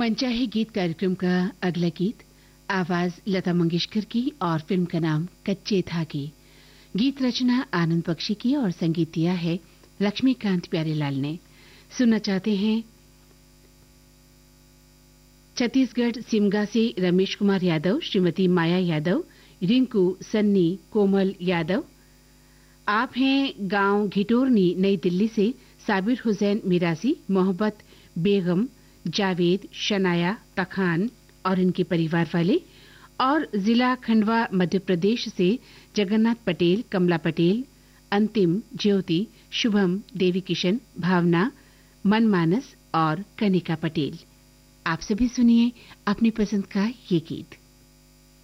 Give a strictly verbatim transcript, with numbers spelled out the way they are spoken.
मनचाहे गीत कार्यक्रम का अगला गीत आवाज लता मंगेशकर की और फिल्म का नाम कच्चे धागे। गीत रचना आनंद बख्शी की और संगीत दिया है लक्ष्मीकांत प्यारेलाल ने। सुनना चाहते हैं छत्तीसगढ़ सिमगा से रमेश कुमार यादव, श्रीमती माया यादव, रिंकू, सन्नी, कोमल यादव। आप हैं गांव घिटोरनी, नई दिल्ली से साबिर हुसैन मिरासी, मोहब्बत बेगम, जावेद, शनाया, तखान और इनके परिवार वाले। और जिला खंडवा मध्य प्रदेश से जगन्नाथ पटेल, कमला पटेल, अंतिम, ज्योति, शुभम, देवी किशन, भावना, मनमानस और कनिका पटेल। आप सभी सुनिए अपनी पसंद का ये गीत।